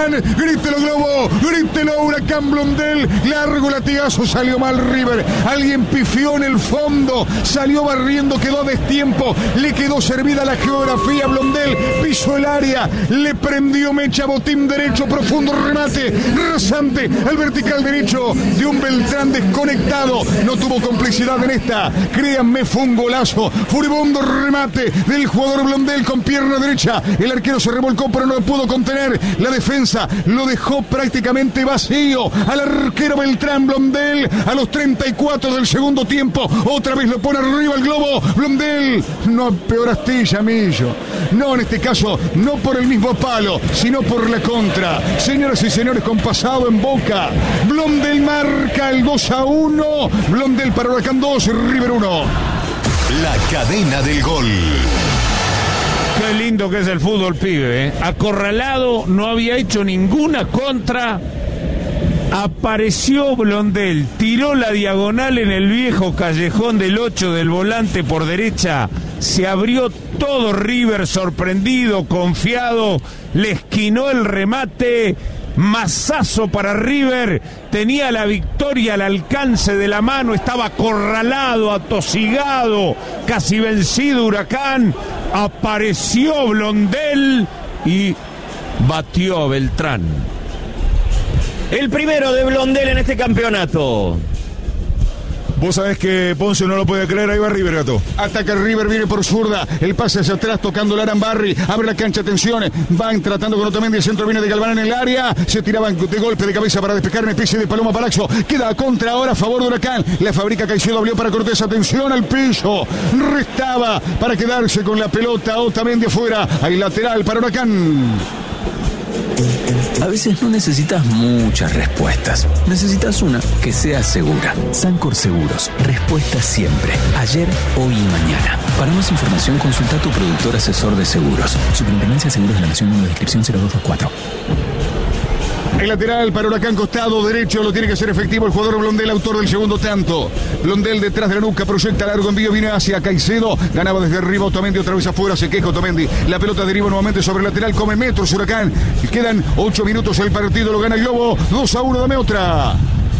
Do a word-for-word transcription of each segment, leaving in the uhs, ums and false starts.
Huracán, grítelo Globo, grítelo Huracán Blondel, largo latigazo, salió mal River, alguien pifió en el fondo, salió barriendo, quedó a destiempo, le quedó servida la geografía, Blondel pisó el área, le prendió mecha, botín derecho, profundo remate, rasante, al vertical derecho de un Beltrán desconectado, no tuvo complicidad en esta, créanme, fue un golazo, furibundo remate del jugador Blondel con pierna derecha, el arquero se revolcó pero no lo pudo contener, la defensa lo dejó prácticamente vacío al arquero Beltrán. Blondel a los treinta y cuatro del segundo tiempo, otra vez lo pone arriba el Globo, Blondel, no peor Astilla, Millo, no en este caso, no por el mismo palo, sino por la contra, señoras y señores, con pasado en boca, Blondel marca el dos a uno, Blondel para Huracán dos, River uno. La cadena del gol. Qué lindo que es el fútbol, pibe, ¿eh? Acorralado, no había hecho ninguna contra. Apareció Blondel, tiró la diagonal en el viejo callejón del ocho del volante por derecha. Se abrió todo River, sorprendido, confiado. Le esquinó el remate. Mazazo para River, tenía la victoria al alcance de la mano, estaba acorralado, atosigado, casi vencido Huracán, apareció Blondel y batió a Beltrán. El primero de Blondel en este campeonato. Vos sabés que Ponce no lo puede creer, ahí va River, Gato. Ataca River, viene por zurda, el pase hacia atrás tocando Larambarri, abre la cancha, atención, van tratando con Otamendi, el centro viene de Galván en el área, se tiraban de golpe de cabeza para despejar una especie de paloma Palazzo, queda a contra ahora a favor de Huracán, la fabrica Caicedo, abrió para Cortés, atención al piso, restaba para quedarse con la pelota, Otamendi afuera, hay lateral para Huracán. A veces no necesitas muchas respuestas. Necesitas una que sea segura. Sancor Seguros. Respuesta siempre. Ayer, hoy y mañana. Para más información, consulta a tu productor asesor de seguros. Superintendencia de Seguros de la Nación, número de inscripción cero dos dos cuatro. El lateral para Huracán, costado derecho, lo tiene que hacer efectivo el jugador Blondel, autor del segundo tanto. Blondel detrás de la nuca, proyecta largo envío, viene hacia Caicedo, ganaba desde arriba Otamendi, otra vez afuera, se queja Otamendi. La pelota deriva nuevamente sobre el lateral, come metros Huracán. Quedan ocho minutos el partido, lo gana el Globo, dos a uno, dame otra.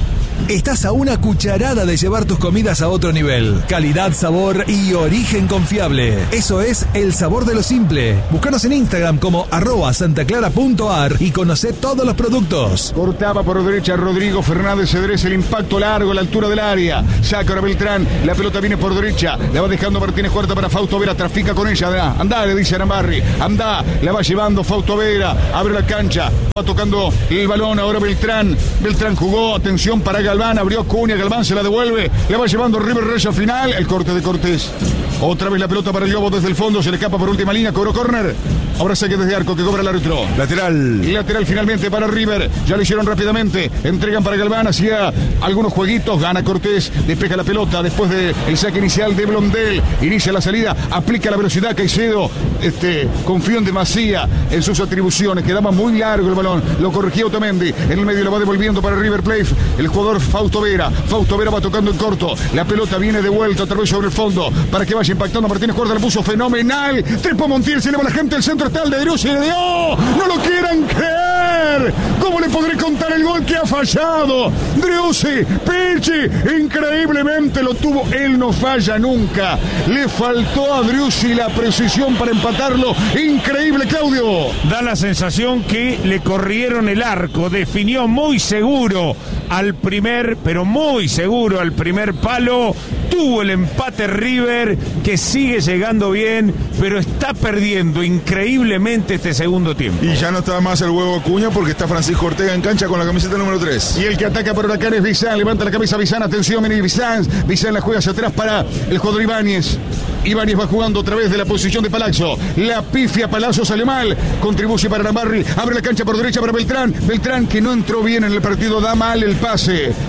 Estás a una cucharada de llevar tus comidas a otro nivel. Calidad, sabor y origen confiable. Eso es el sabor de lo simple. Búscanos en Instagram como arroba santaclara.ar y conoce todos los productos. Cortaba por derecha Rodrigo Fernández Cedrés, el impacto largo a la altura del área. Saca ahora Beltrán, la pelota viene por derecha, la va dejando Martínez Cuarta para Fausto Vera, trafica con ella. Andá, andá, le dice Arambarri, andá, la va llevando Fausto Vera, abre la cancha, va tocando el balón ahora Beltrán. Beltrán jugó, atención para Galván, abrió Cunha, Galván se la devuelve, le va llevando River Reyes al final, el corte de Cortés. Otra vez la pelota para el Globo desde el fondo, se le escapa por última línea, cobró córner. Ahora saque desde arco que cobra el árbitro. Lateral. Lateral finalmente para River. Ya lo hicieron rápidamente. Entregan para Galván, hacía algunos jueguitos. Gana Cortés, despeja la pelota después del saque inicial de Blondel. Inicia la salida, aplica la velocidad Caicedo. Este, confió en demasía en sus atribuciones. Quedaba muy largo el balón. Lo corrigió Otamendi. En el medio lo va devolviendo para River Plate. El jugador Fausto Vera. Fausto Vera va tocando en corto. La pelota viene de vuelta otra vez sobre el fondo para que vaya impactando. Martínez Cuarta le puso fenomenal. Trepo Montiel, se eleva la gente. El centro está el de Driussi. Le dio. No lo quieran creer. ¿Cómo le podré contar el gol que ha fallado? Driussi, Pichi, increíblemente lo tuvo. Él no falla nunca. Le faltó a Driussi la precisión para empatarlo. Increíble, Claudio. Da la sensación que le corrieron el arco. Definió muy seguro al primer, pero muy seguro al primer palo. Tuvo el empate River, que sigue llegando bien, pero está perdiendo increíblemente este segundo tiempo. Y ya no está más el huevo Cuña porque está Francisco Ortega en cancha con la camiseta número tres. Y el que ataca por Huracán es Bizán. Levanta la cabeza Bizán. Atención, viene Bizán. Bizán la juega hacia atrás para el jugador Ibáñez. Ibáñez va jugando otra vez de la posición de Palazzo. La pifia Palazzo sale mal. Contribuye para Arambarri. Abre la cancha por derecha para Beltrán. Beltrán que no entró bien en el partido. Da mal el pase.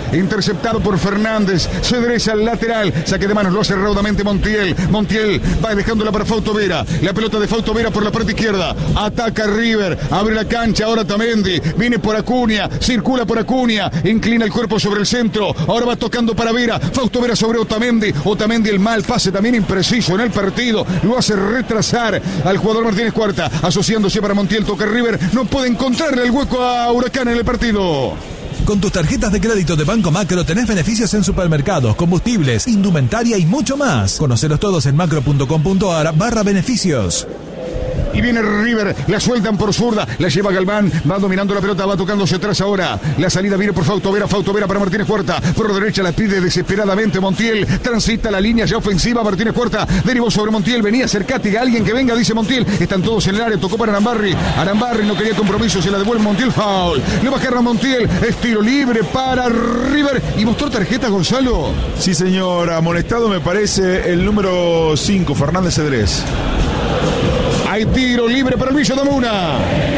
interceptado por Fernández, se endereza al lateral, saque de manos, lo hace raudamente Montiel, Montiel va dejándola para Fausto Vera, la pelota de Fausto Vera por la parte izquierda, ataca River, abre la cancha, ahora Otamendi, viene por Acuña, circula por Acuña, inclina el cuerpo sobre el centro, ahora va tocando para Vera, Fausto Vera sobre Otamendi, Otamendi el mal pase también impreciso en el partido, lo hace retrasar al jugador Martínez Cuarta, asociándose para Montiel, toca River, no puede encontrarle el hueco a Huracán en el partido. Con tus tarjetas de crédito de Banco Macro tenés beneficios en supermercados, combustibles, indumentaria y mucho más. Conocelos todos en macro.com.ar barra beneficios. Y viene River, la sueltan por zurda, la lleva Galván, va dominando la pelota, va tocándose atrás ahora. La salida viene por Fausto Vera, Fausto Vera para Martínez Cuarta, por derecha la pide desesperadamente Montiel, transita la línea ya ofensiva, Martínez Cuarta, derivó sobre Montiel, venía Cercátiga, alguien que venga, dice Montiel, están todos en el área, tocó para Arambarri, Arambarri no quería compromiso, se la devuelve Montiel, foul, le bajaron a Montiel, es tiro libre para River, y mostró tarjeta Gonzalo. Sí señor, amonestado me parece el número cinco, Fernández Cedrés. Hay tiro libre para el Villa Damuna.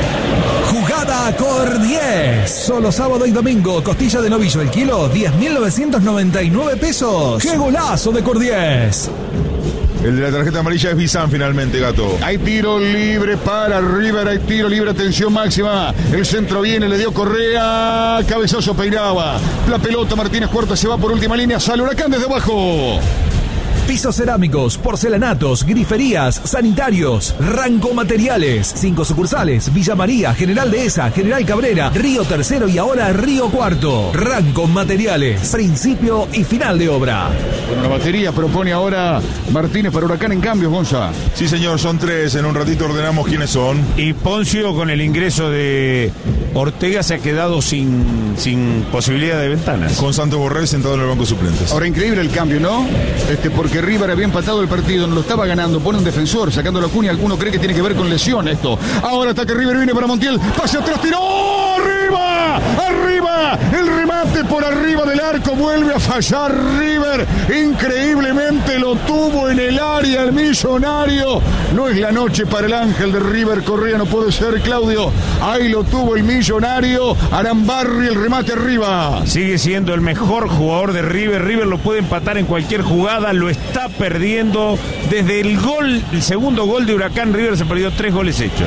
Jugada Cor diez. Solo sábado y domingo. Costilla de novillo el kilo, diez mil novecientos noventa y nueve pesos. ¡Qué golazo de Cor diez! El de la tarjeta amarilla es Bizán finalmente, Gato. Hay tiro libre para River, hay tiro libre, atención máxima. El centro viene, le dio Correa, cabezazo peinaba. La pelota, Martínez Cuarta se va por última línea, sale Huracán desde abajo. Pisos cerámicos, porcelanatos, griferías, sanitarios, Ranco Materiales. Cinco sucursales, Villa María, General Dehesa, General Cabrera, Río Tercero y ahora Río Cuarto. Ranco Materiales, principio y final de obra. Bueno, la batería propone ahora Martínez para Huracán en cambio, Gonza. Sí señor, son tres, en un ratito ordenamos quiénes son. Y Poncio con el ingreso de Ortega se ha quedado sin, sin posibilidad de ventanas. Con Santos Borrell sentado en el banco de suplentes. Ahora increíble el cambio, ¿no? Este, porque River había empatado el partido, no lo estaba ganando, pone un defensor, sacando la Acuña, alguno cree que tiene que ver con lesión esto. Ahora ataque River, viene para Montiel, pase atrás, tiró, arriba, arriba, el remate por arriba del arco, vuelve a fallar River, increíblemente lo tuvo en el área el millonario, no es la noche para el ángel de River, Correa no puede ser, Claudio, ahí lo tuvo el millonario, Arambarri, el remate arriba. Sigue siendo el mejor jugador de River, River lo puede empatar en cualquier jugada, lo está perdiendo desde el gol, el segundo gol de Huracán, River se perdió tres goles hechos.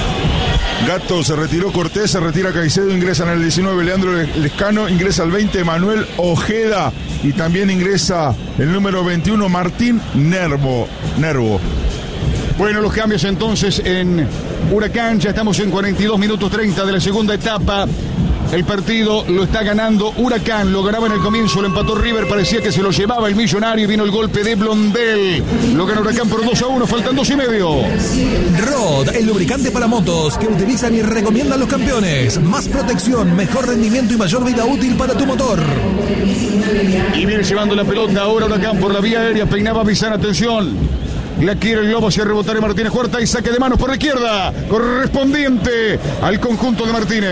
Gato, se retiró Cortés, se retira Caicedo, ingresa en el diecinueve Leandro Lescano, ingresa el veinte Manuel Ojeda y también ingresa el número veintiuno Martín Nervo. Nervo. Bueno, los cambios entonces en Huracán, ya estamos en cuarenta y dos minutos treinta de la segunda etapa. El partido lo está ganando Huracán, lo ganaba en el comienzo, lo empató River, parecía que se lo llevaba el millonario y vino el golpe de Blondel. Lo ganó Huracán por dos a uno, faltan dos y medio. Rod, el lubricante para motos que utilizan y recomiendan los campeones. Más protección, mejor rendimiento y mayor vida útil para tu motor. Y viene llevando la pelota ahora Huracán por la vía aérea, peinaba Bizán, atención. La quiere el Globo hacia rebotar en Martínez Cuarta y saque de manos por la izquierda, correspondiente al conjunto de Martínez.